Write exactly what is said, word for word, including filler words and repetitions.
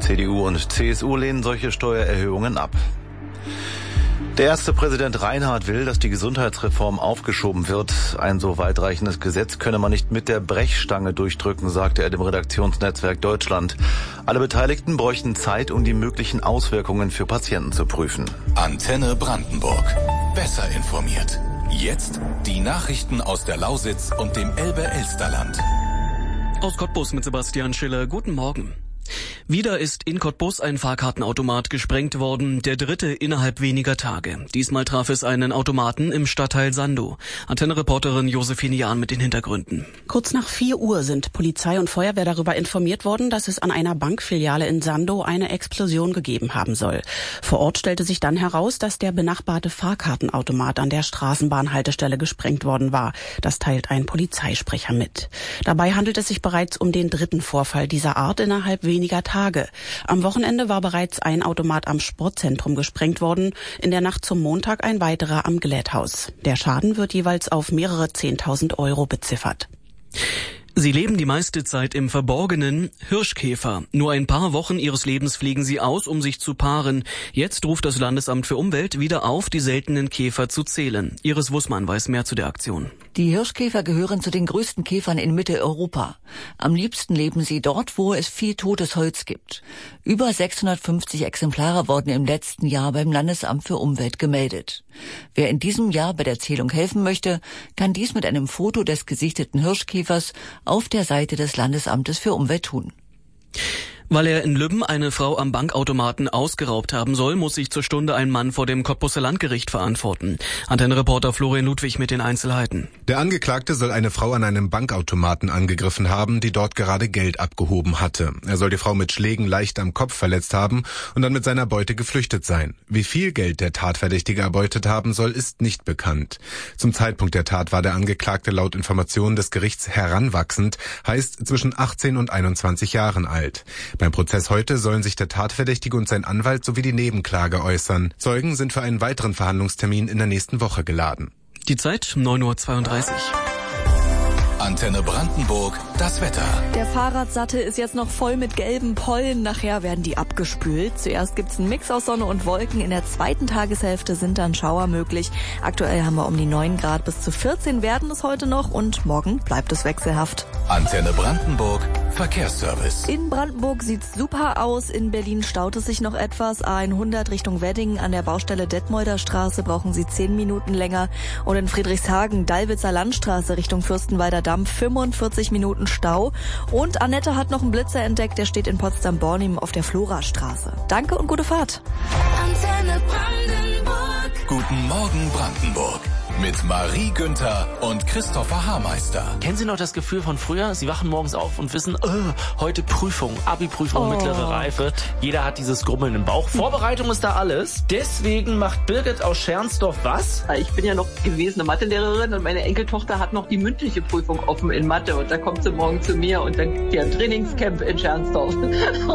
C D U und C S U lehnen solche Steuererhöhungen ab. Der erste Präsident Reinhardt will, dass die Gesundheitsreform aufgeschoben wird. Ein so weitreichendes Gesetz könne man nicht mit der Brechstange durchdrücken, sagte er dem Redaktionsnetzwerk Deutschland. Alle Beteiligten bräuchten Zeit, um die möglichen Auswirkungen für Patienten zu prüfen. Antenne Brandenburg. Besser informiert. Jetzt die Nachrichten aus der Lausitz und dem Elbe-Elsterland. Aus Cottbus mit Sebastian Schiller. Guten Morgen. Wieder ist in Cottbus ein Fahrkartenautomat gesprengt worden, der dritte innerhalb weniger Tage. Diesmal traf es einen Automaten im Stadtteil Sandow. Antenne-Reporterin Josephine Jahn mit den Hintergründen. Kurz nach vier Uhr sind Polizei und Feuerwehr darüber informiert worden, dass es an einer Bankfiliale in Sandow eine Explosion gegeben haben soll. Vor Ort stellte sich dann heraus, dass der benachbarte Fahrkartenautomat an der Straßenbahnhaltestelle gesprengt worden war. Das teilt ein Polizeisprecher mit. Dabei handelt es sich bereits um den dritten Vorfall dieser Art innerhalb weniger Tage. Am Wochenende war bereits ein Automat am Sportzentrum gesprengt worden, in der Nacht zum Montag ein weiterer am Glätthaus. Der Schaden wird jeweils auf mehrere zehntausend Euro beziffert. Sie leben die meiste Zeit im Verborgenen. Hirschkäfer. Nur ein paar Wochen ihres Lebens fliegen sie aus, um sich zu paaren. Jetzt ruft das Landesamt für Umwelt wieder auf, die seltenen Käfer zu zählen. Iris Wussmann weiß mehr zu der Aktion. Die Hirschkäfer gehören zu den größten Käfern in Mitteleuropa. Am liebsten leben sie dort, wo es viel totes Holz gibt. Über sechshundertfünfzig Exemplare wurden im letzten Jahr beim Landesamt für Umwelt gemeldet. Wer in diesem Jahr bei der Zählung helfen möchte, kann dies mit einem Foto des gesichteten Hirschkäfers auf der Seite des Landesamtes für Umwelt tun. Weil er in Lübben eine Frau am Bankautomaten ausgeraubt haben soll, muss sich zur Stunde ein Mann vor dem Cottbuser Landgericht verantworten. Antenne-Reporter Florian Ludwig mit den Einzelheiten. Der Angeklagte soll eine Frau an einem Bankautomaten angegriffen haben, die dort gerade Geld abgehoben hatte. Er soll die Frau mit Schlägen leicht am Kopf verletzt haben und dann mit seiner Beute geflüchtet sein. Wie viel Geld der Tatverdächtige erbeutet haben soll, ist nicht bekannt. Zum Zeitpunkt der Tat war der Angeklagte laut Informationen des Gerichts heranwachsend, heißt zwischen achtzehn und einundzwanzig Jahren alt. Beim Prozess heute sollen sich der Tatverdächtige und sein Anwalt sowie die Nebenklage äußern. Zeugen sind für einen weiteren Verhandlungstermin in der nächsten Woche geladen. Die Zeit neun Uhr zweiunddreißig. Antenne Brandenburg, das Wetter. Der Fahrradsattel ist jetzt noch voll mit gelben Pollen. Nachher werden die abgespült. Zuerst gibt's einen Mix aus Sonne und Wolken. In der zweiten Tageshälfte sind dann Schauer möglich. Aktuell haben wir um die neun Grad, bis zu vierzehn werden es heute noch und morgen bleibt es wechselhaft. Antenne Brandenburg, Verkehrsservice. In Brandenburg sieht's super aus. In Berlin staut es sich noch etwas. A hundert Richtung Wedding an der Baustelle Detmolder Straße brauchen Sie zehn Minuten länger. Und in Friedrichshagen, Dallwitzer Landstraße Richtung Fürstenwalder Damm fünfundvierzig Minuten Stau. Und Annette hat noch einen Blitzer entdeckt, der steht in Potsdam-Bornim auf der Florastraße. Danke und gute Fahrt. Antenne Brandenburg. Guten Morgen Brandenburg. Mit Marie Günther und Christopher Haarmeister. Kennen Sie noch das Gefühl von früher? Sie wachen morgens auf und wissen, oh, heute Prüfung, Abi-Prüfung, oh. mittlere Reife. Jeder hat dieses Grummeln im Bauch. Vorbereitung ist da alles. Deswegen macht Birgit aus Schernsdorf was? Ich bin ja noch gewesene Mathelehrerin und meine Enkeltochter hat noch die mündliche Prüfung offen in Mathe. Und da kommt sie morgen zu mir und dann gibt sie ein Trainingscamp in Schernsdorf.